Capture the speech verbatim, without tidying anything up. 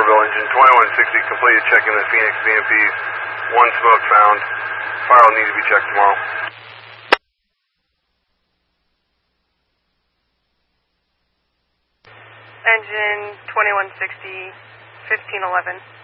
Orville, engine twenty-one sixty, completed checking the Phoenix B M Ps. One smoke found. Fire will need to be checked tomorrow. Engine twenty-one sixty, fifteen eleven.